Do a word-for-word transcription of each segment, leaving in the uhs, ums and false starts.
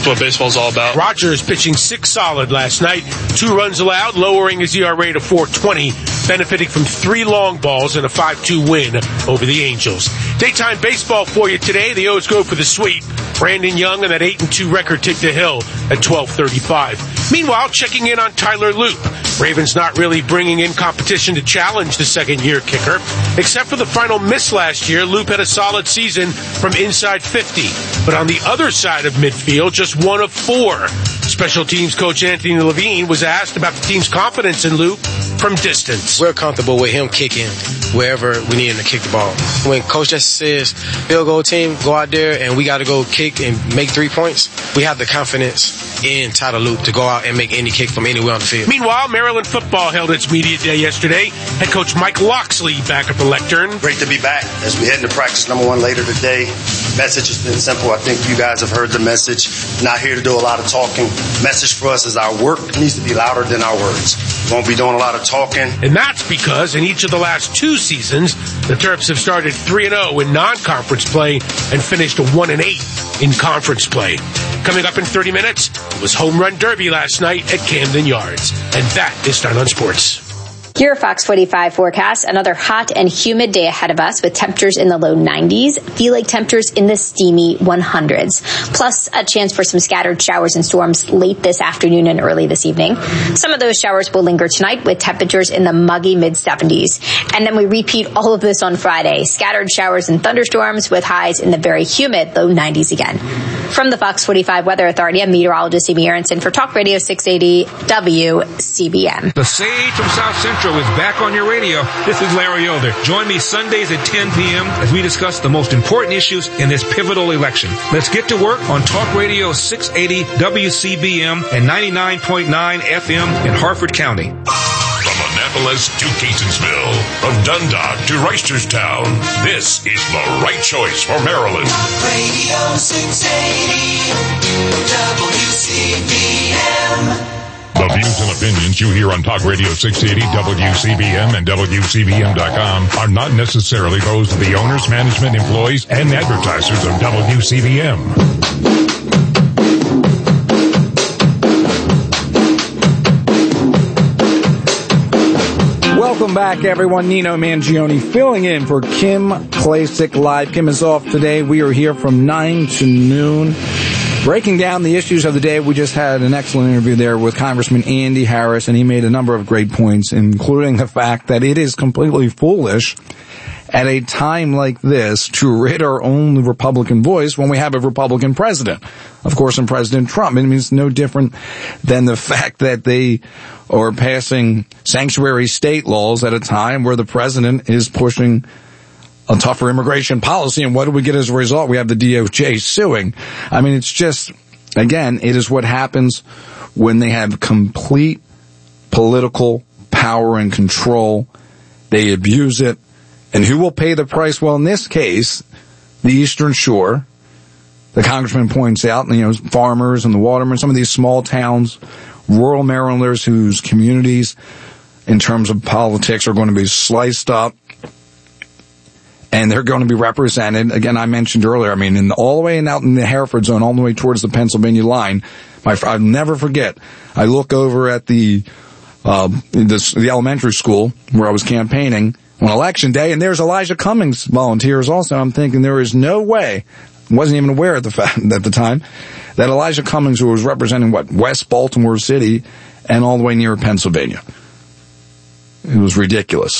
what baseball's all about. Rogers pitching six solid last night. Two runs allowed, lowering his E R A to four twenty, benefiting from three long balls and a five two win over the Angels. Daytime baseball for you today. The O's go for the sweep. Brandon Young and that eight and two record take the hill at twelve thirty-five. Meanwhile, checking in on Tyler Loop. Ravens not really bringing in competition to challenge the second-year kicker. Except for the final miss last year, Loop had a solid season from inside fifty. But on the other side of midfield, just one of four. Special teams coach Anthony Levine was asked about the team's confidence in Loop from distance. We're comfortable with him kicking wherever we need him to kick the ball. When Coach just says, field goal team, go out there and we got to go kick and make three points, we have the confidence in Tyler Loop to go out and make any kick from anywhere on the field. Meanwhile, Maryland football held its media day yesterday. Head coach Mike Locksley back at the lectern. Great to be back as we head into practice number one later today. Message has been simple. I think you guys have heard the message. Not here to do a lot of talking. Message for us is our work needs to be louder than our words. We won't be doing a lot of talking. And that's because in each of the last two seasons, the Terps have started three and oh in non-conference play and finished one and eight in conference play. Coming up in thirty minutes, it was Home Run Derby last night at Camden Yards. And that is Start on Sports. Your Fox forty-five forecast, another hot and humid day ahead of us with temperatures in the low nineties, feel like temperatures in the steamy one hundreds. Plus, a chance for some scattered showers and storms late this afternoon and early this evening. Some of those showers will linger tonight with temperatures in the muggy mid seventies. And then we repeat all of this on Friday. Scattered showers and thunderstorms with highs in the very humid low nineties again. From the Fox forty-five Weather Authority, I'm meteorologist Amy Aronson for Talk Radio six eighty W C B M. The Sage from South Central is back on your radio. This is Larry Elder. Join me Sundays at ten p.m. as we discuss the most important issues in this pivotal election. Let's get to work on Talk Radio six eighty W C B M and ninety-nine point nine F M in Harford County. From Annapolis to Catonsville, from Dundalk to Reisterstown, this is the right choice for Maryland. Radio six eighty W C B M. The views and opinions you hear on Talk Radio six eighty W C B M and W C B M dot com are not necessarily those of the owners, management, employees, and advertisers of W C B M. Welcome back, everyone. Nino Mangione filling in for Kim Klacik Live. Kim is off today. We are here from nine to noon. Breaking down the issues of the day, we just had an excellent interview there with Congressman Andy Harris, and he made a number of great points, including the fact that it is completely foolish at a time like this to rid our own Republican voice when we have a Republican president. Of course, in President Trump. I mean, it's no different than the fact that they are passing sanctuary state laws at a time where the president is pushing a tougher immigration policy, and what do we get as a result? We have the D O J suing. I mean, it's just, again, it is what happens when they have complete political power and control. They abuse it. And who will pay the price? Well, in this case, the Eastern Shore. The congressman points out, you know, farmers and the watermen, some of these small towns, rural Marylanders whose communities, in terms of politics, are going to be sliced up. And they're going to be represented. Again, I mentioned earlier, I mean, in the, all the way and out in the Hereford zone, all the way towards the Pennsylvania line. My, I'll never forget. I look over at the, uh, the, the elementary school where I was campaigning on election day, and there's Elijah Cummings volunteers also. I'm thinking there is no way, wasn't even aware at the fact, at the time, that Elijah Cummings, who was representing, what, West Baltimore City and all the way near Pennsylvania. It was ridiculous.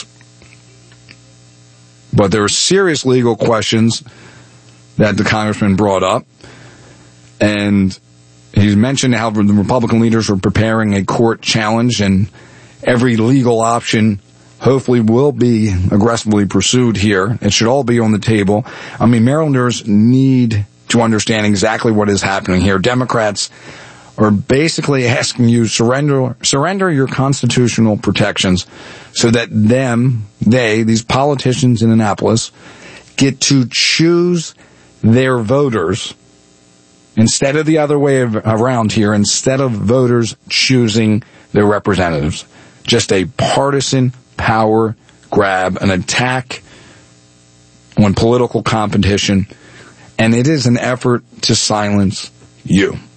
But there are serious legal questions that the congressman brought up. And he mentioned how the Republican leaders are preparing a court challenge, and every legal option hopefully will be aggressively pursued here. It should all be on the table. I mean, Marylanders need to understand exactly what is happening here. Democrats are basically asking you surrender surrender your constitutional protections so that them, they, these politicians in Annapolis, get to choose their voters instead of the other way of, around here, instead of voters choosing their representatives. Just a partisan power grab, an attack on political competition, and it is an effort to silence you.